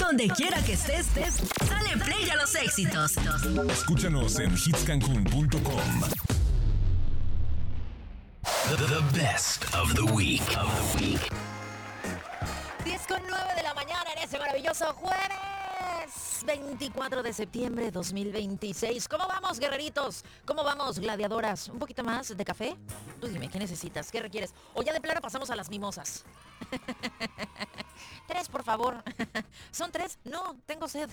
Donde quiera que estés, dale play a los éxitos. Escúchanos en hitscancun.com. The best of the week. 10:09 de la mañana en ese maravilloso jueves 24 de septiembre de 2026. ¿Cómo vamos, guerreritos? ¿Cómo vamos, gladiadoras? ¿Un poquito más de café? Tú dime, ¿qué necesitas? ¿Qué requieres? O ya de plano pasamos a las mimosas. 3, por favor. ¿Son 3? No, tengo sed.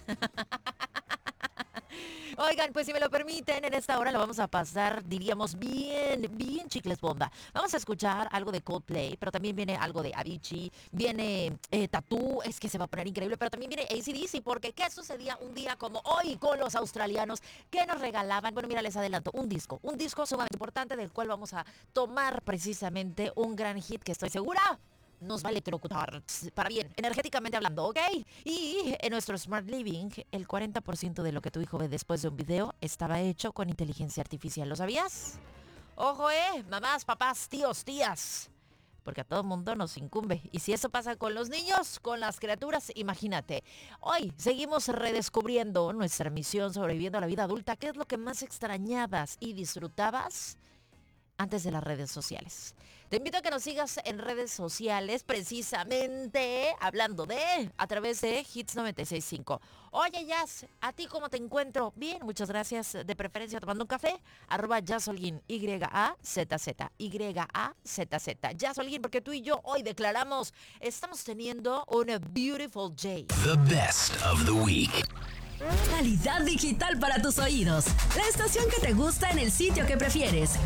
Oigan, pues si me lo permiten, en esta hora lo vamos a pasar, diríamos, bien chicles bomba. Vamos a escuchar algo de Coldplay, pero también viene algo de Avicii, viene Tatú, es que se va a poner increíble, pero también viene AC/DC, porque ¿qué sucedía un día como hoy con los australianos? ¿Qué nos regalaban? Bueno, mira, les adelanto, un disco sumamente importante del cual vamos a tomar precisamente un gran hit que estoy segura nos va a electrocutar para bien, energéticamente hablando, ¿ok? Y en nuestro Smart Living, el 40% de lo que tu hijo ve después de un video estaba hecho con inteligencia artificial. ¿Lo sabías? Ojo, mamás, papás, tíos, tías. Porque a todo mundo nos incumbe. Y si eso pasa con los niños, con las criaturas, imagínate. Hoy seguimos redescubriendo nuestra misión sobreviviendo a la vida adulta. ¿Qué es lo que más extrañabas y disfrutabas antes de las redes sociales? Te invito a que nos sigas en redes sociales, precisamente hablando de, a través de Hits 96.5. Oye, Jazz, ¿a ti cómo te encuentro? Bien, muchas gracias. De preferencia tomando un café, @JazzHolguín, YAZZ, YAZZ. Jazz Holguín, porque tú y yo hoy declaramos, estamos teniendo una beautiful day. The best of the week. Calidad digital para tus oídos. La estación que te gusta en el sitio que prefieres.